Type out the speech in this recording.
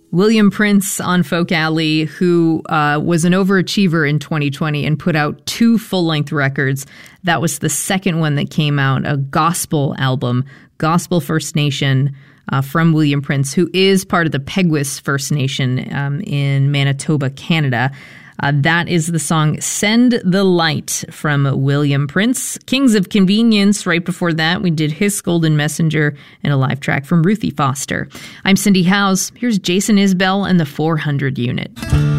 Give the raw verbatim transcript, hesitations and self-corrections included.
William Prince on Folk Alley, who uh, was an overachiever in twenty twenty and put out two full-length records. That was the second one that came out, a gospel album, Gospel First Nation, uh, from William Prince, who is part of the Peguis First Nation um, in Manitoba, Canada. Uh, that is the song Send the Light from William Prince. Kings of Convenience, right before that, we did His Golden Messenger and a live track from Ruthie Foster. I'm Cindy Howes. Here's Jason Isbell and the four hundred Unit.